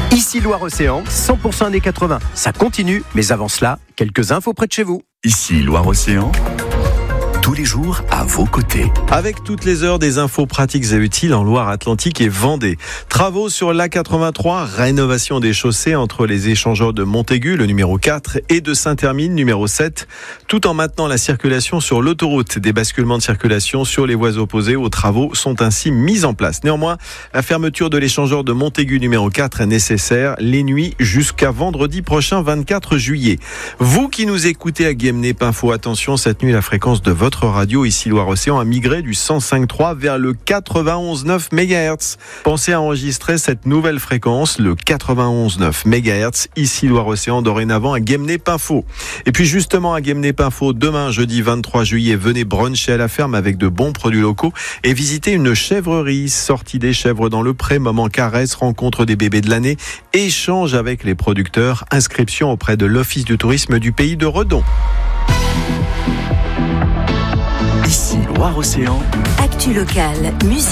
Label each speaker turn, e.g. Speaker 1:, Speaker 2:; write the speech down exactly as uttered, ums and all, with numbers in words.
Speaker 1: Ici Loire-Océan, cent pour cent années quatre-vingts. Ça continue, mais avant cela, quelques infos près de chez vous.
Speaker 2: Ici Loire-Océan, tous les jours à vos côtés.
Speaker 3: Avec toutes les heures des infos pratiques et utiles en Loire-Atlantique et Vendée. Travaux sur l'A quatre-vingt-trois, rénovation des chaussées entre les échangeurs de Montaigu, le numéro quatre, et de Saint-Hermine, numéro sept, tout en maintenant la circulation sur l'autoroute. Des basculements de circulation sur les voies opposées aux travaux sont ainsi mis en place. Néanmoins, la fermeture de l'échangeur de Montaigu, numéro quatre, est nécessaire les nuits jusqu'à vendredi prochain, vingt-quatre juillet. Vous qui nous écoutez à Guémené-Pinfo, attention, cette nuit, la fréquence de votre radio ici Loire-Océan a migré du cent cinq virgule trois vers le quatre-vingt-onze virgule neuf mégahertz. Pensez à enregistrer cette nouvelle fréquence, le quatre-vingt-onze virgule neuf mégahertz, ici Loire-Océan, dorénavant à Guémené-Pinfo. Et puis justement à Guémené-Pinfo, demain, jeudi vingt-trois juillet, venez bruncher à la ferme avec de bons produits locaux et visiter une chèvrerie. Sortie des chèvres dans le pré, moment caresse, rencontre des bébés de l'année, échange avec les producteurs, inscription auprès de l'Office du tourisme du pays de Redon.
Speaker 2: Ici Loire-Océan.
Speaker 4: Actu locale, musique.